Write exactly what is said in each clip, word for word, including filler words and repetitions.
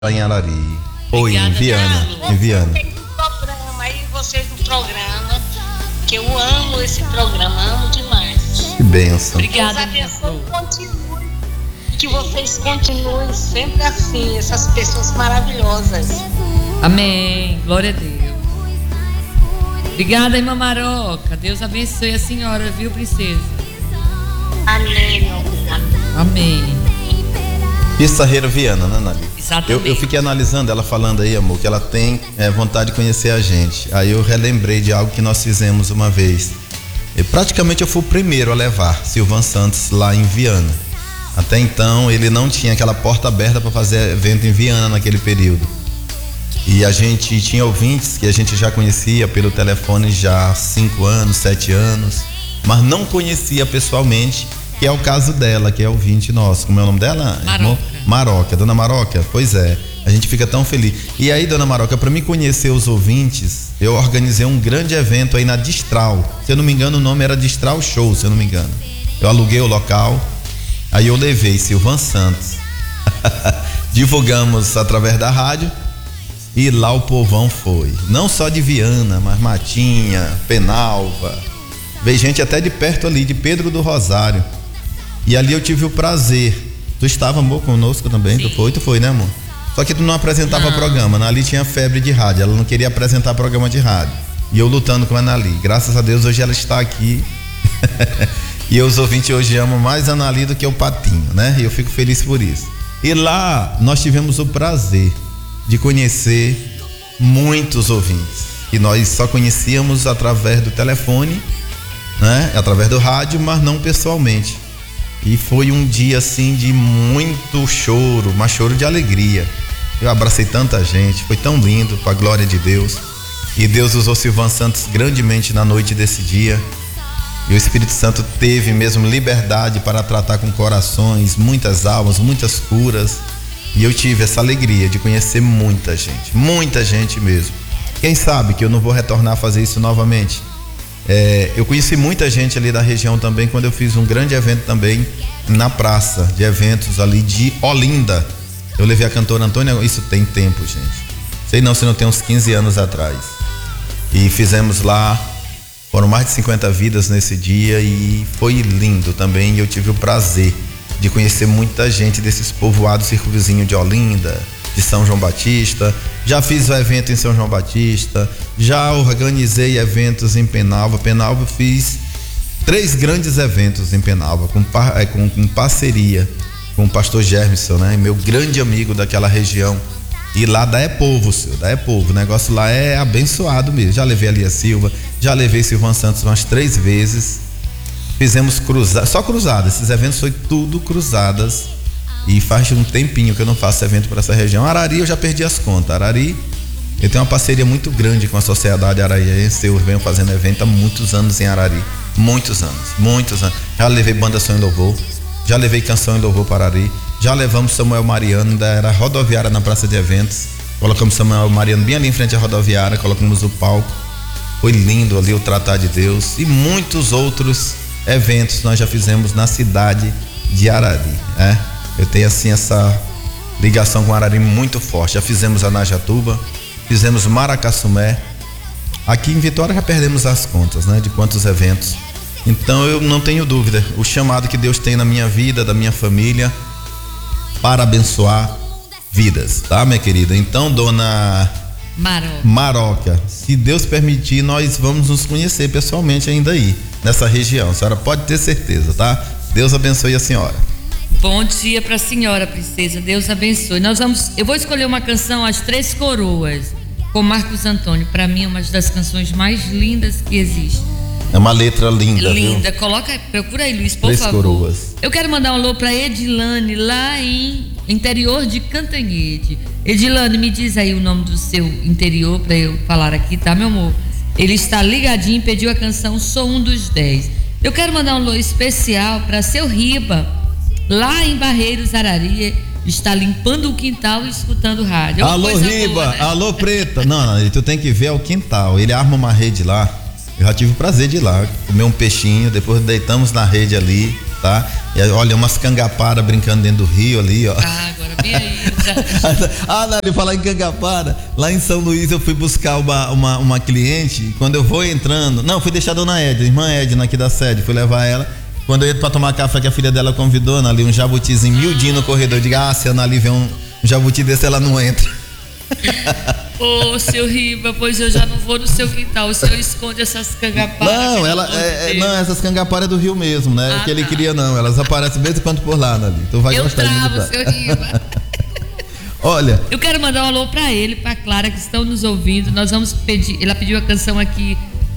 em Arari. Ou em Viana. Em Viana. Programa, aí vocês do programa, que eu amo esse programa, amo demais. Que bênção. Obrigada, continue, que vocês continuem sempre assim, essas pessoas maravilhosas. Amém. Glória a Deus. Obrigada, irmã Maroca. Deus abençoe a senhora, viu, princesa? Amém, meu Deus. Amém. Pissarreira Viana, né, Nali? Exatamente. Eu, eu fiquei analisando ela falando aí, amor, que ela tem é, vontade de conhecer a gente. Aí eu relembrei de algo que nós fizemos uma vez. E praticamente eu fui o primeiro a levar Silvan Santos lá em Viana. Até então ele não tinha aquela porta aberta para fazer evento em Viana naquele período. E a gente tinha ouvintes que a gente já conhecia pelo telefone já há cinco anos, sete anos, mas não conhecia pessoalmente, que é o caso dela, que é ouvinte nosso. Como é o nome dela? Maroca. Maroca. Dona Maroca, pois é. A gente fica tão feliz. E aí, Dona Maroca, para me conhecer os ouvintes, eu organizei um grande evento aí na Distral. Se eu não me engano, o nome era Distral Show, se eu não me engano. Eu aluguei o local, aí eu levei Silvan Santos. Divulgamos através da rádio e lá o povão foi. Não só de Viana, mas Matinha, Penalva. Veio gente até de perto ali, de Pedro do Rosário. E ali eu tive o prazer. Tu estava, amor, conosco também? Sim. Tu foi, tu foi, né, amor? Só que tu não apresentava não. programa. A Nali tinha febre de rádio, ela não queria apresentar programa de rádio. E eu lutando com a Nali. Graças a Deus hoje ela está aqui. E os ouvintes hoje amam mais a Nali do que o Patinho, né? E eu fico feliz por isso. E lá nós tivemos o prazer de conhecer muitos ouvintes. Que nós só conhecíamos através do telefone, né? Através do rádio, mas não pessoalmente. E foi um dia assim de muito choro, mas choro de alegria. Eu abracei tanta gente, foi tão lindo, com a glória de Deus. E Deus usou Silvan Santos grandemente na noite desse dia. E o Espírito Santo teve mesmo liberdade para tratar com corações, muitas almas, muitas curas. E eu tive essa alegria de conhecer muita gente, muita gente mesmo. Quem sabe que eu não vou retornar a fazer isso novamente. É, eu conheci muita gente ali da região também quando eu fiz um grande evento também na praça de eventos ali de Olinda. Eu levei a cantora Antônia, isso tem tempo, gente. Sei não se não tem uns quinze anos atrás. E fizemos lá, foram mais de cinquenta vidas nesse dia e foi lindo também. E eu tive o prazer de conhecer muita gente desses povoados circunvizinhos de Olinda, de São João Batista. Já fiz o evento em São João Batista, já organizei eventos em Penalva. Penalva fiz três grandes eventos em Penalva, com, com, com parceria com o pastor Germison, né? Meu grande amigo daquela região. E lá dá é povo, senhor, dá é povo. O negócio lá é abençoado mesmo. Já levei a Lia Silva, já levei Silvan Santos umas três vezes. Fizemos cruzadas, só cruzadas. Esses eventos foi tudo cruzadas. E faz um tempinho que eu não faço evento para essa região. Arari eu já perdi as contas. Arari, eu tenho uma parceria muito grande com a sociedade araiense. Eu venho fazendo evento há muitos anos em Arari. Muitos anos, muitos anos. Já levei banda Som e Louvor, já levei canção e louvor para Arari. Já levamos Samuel Mariano, ainda era rodoviária na praça de eventos. Colocamos Samuel Mariano bem ali em frente à rodoviária, colocamos o palco. Foi lindo ali o tratar de Deus. E muitos outros eventos nós já fizemos na cidade de Arari, né? Eu tenho assim essa ligação com Arari muito forte. Já fizemos a Najatuba, fizemos Maracassumé. Aqui em Vitória já perdemos as contas, né? De quantos eventos. Então eu não tenho dúvida. O chamado que Deus tem na minha vida, da minha família, para abençoar vidas, tá, minha querida? Então, dona Maroca. Maroca, se Deus permitir, nós vamos nos conhecer pessoalmente ainda aí, nessa região. A senhora pode ter certeza, tá? Deus abençoe a senhora. Bom dia para a senhora, princesa. Deus abençoe. Nós vamos, eu vou escolher uma canção, As Três Coroas, com Marcos Antônio. Para mim, uma das canções mais lindas que existe. É uma letra linda, linda. Viu? Coloca, procura aí, Luiz, por Três favor. Coroas. Eu quero mandar um alô para Edilane, lá em interior de Cantanhede. Edilane, me diz aí o nome do seu interior para eu falar aqui, tá, meu amor? Ele está ligadinho, pediu a canção Sou um dos Dez. Eu quero mandar um alô especial para seu Riba, lá em Barreiros, Arari, está limpando o quintal e escutando rádio. Alô, Riba, boa, né? Alô, Preta. Não, não, tu tem que ver o quintal. Ele arma uma rede lá. Eu já tive o prazer de ir lá, comer um peixinho, depois deitamos na rede ali. tá? E olha, umas cangapara brincando dentro do rio ali, ó. Ah, agora vem aí. Ah, Nali, falar em cangapara, lá em São Luís eu fui buscar uma, uma, uma cliente, e quando eu vou entrando, não, fui deixar a dona Edna, irmã Edna aqui da sede, fui levar ela, quando eu ia pra tomar café que a filha dela convidou, Nali, um jabutizinho miudinho no corredor, eu digo, ah, se a Nali vê um, um jabuti desse, ela não entra. Ô, seu Riba, pois eu já não vou no seu quintal, o senhor esconde essas cangaparas. Não, ela, é, é, não, essas cangaparas é do rio mesmo, né? Ah, que ele tá. Queria não, elas aparecem de vez em quando por lá, Nali, tu vai eu gostar travo, de visitar. Seu Riba. Olha, eu quero mandar um alô pra ele, pra Clara, que estão nos ouvindo. Nós vamos pedir, ela pediu a canção aqui,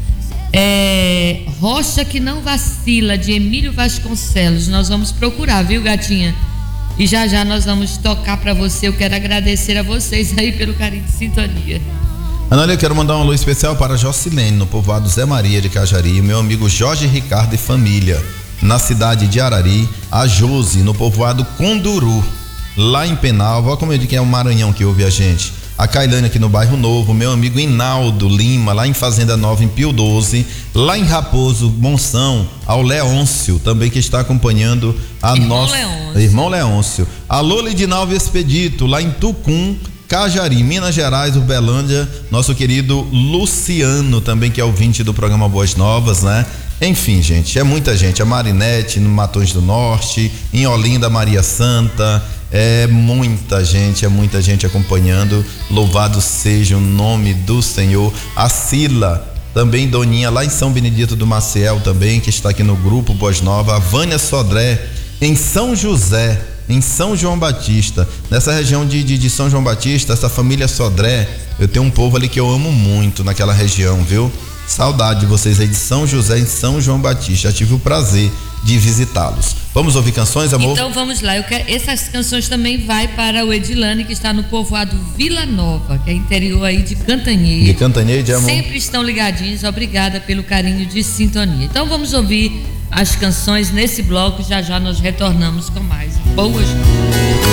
é, Rocha que não vacila, de Emílio Vasconcelos. Nós vamos procurar, viu, gatinha? E já já nós vamos tocar pra você. Eu quero agradecer a vocês aí pelo carinho de sintonia. Ana, eu quero mandar um alô especial para Jocilene, no povoado Zé Maria de Cajari, meu amigo Jorge Ricardo e família, na cidade de Arari, a Josi, no povoado Conduru, lá em Penal, olha como eu digo que é o Maranhão que ouve a gente. A Cailane aqui no Bairro Novo, meu amigo Inaldo Lima, lá em Fazenda Nova, em Pio doze, lá em Raposo, Monção, ao Leôncio, também que está acompanhando a Irmão nossa... Leôncio. Irmão Leôncio. Alô, Lidinalva Expedito, lá em Tucum, Cajari, Minas Gerais, Uberlândia, nosso querido Luciano, também que é ouvinte do programa Boas Novas, né? Enfim, gente, é muita gente. A Marinete, no Matões do Norte, em Olinda, Maria Santa, é muita gente, é muita gente acompanhando. Louvado seja o nome do Senhor. A Sila, também Doninha, lá em São Benedito do Maciel também, que está aqui no grupo Boas Novas. A Vânia Sodré, em São José, em São João Batista, nessa região de, de, de São João Batista, essa família Sodré, eu tenho um povo ali que eu amo muito naquela região, viu? Saudade de vocês aí de São José, em São João Batista. Já tive o prazer de visitá-los. Vamos ouvir canções, amor? Então vamos lá. Eu quero, essas canções também vai para o Edilane, que está no povoado Vila Nova, que é interior aí de Cantanhede. De Cantanhede, amor. Sempre estão ligadinhos. Obrigada pelo carinho de sintonia. Então vamos ouvir as canções nesse bloco. Já já nós retornamos com mais Boas Novas.